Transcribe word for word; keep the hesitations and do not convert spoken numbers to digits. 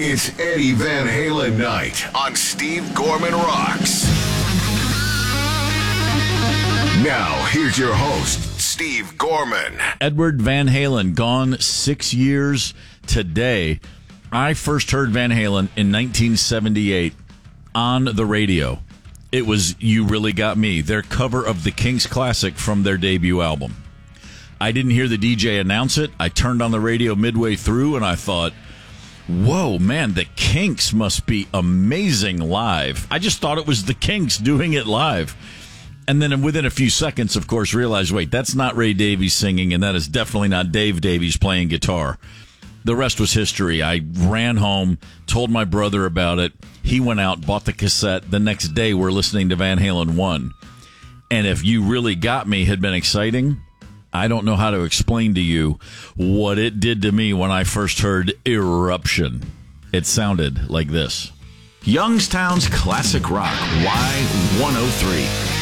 It's Eddie Van Halen night on Steve Gorman Rocks. Now, here's your host, Steve Gorman. Edward Van Halen, gone six years today. I first heard Van Halen in nineteen seventy-eight on the radio. It was You Really Got Me, their cover of the Kinks classic from their debut album. I didn't hear the D J announce it. I turned on the radio midway through and I thought, whoa, man, the Kinks must be amazing live. I just thought it was the Kinks doing it live. And then within a few seconds, of course, realized, wait, that's not Ray Davies singing, and that is definitely not Dave Davies playing guitar. The rest was history. I ran home, told my brother about it. He went out, bought the cassette. The next day, we're listening to Van Halen one. And if You Really Got Me had been exciting, I don't know how to explain to you what it did to me when I first heard Eruption. It sounded like this. Youngstown's Classic Rock, Y one oh three.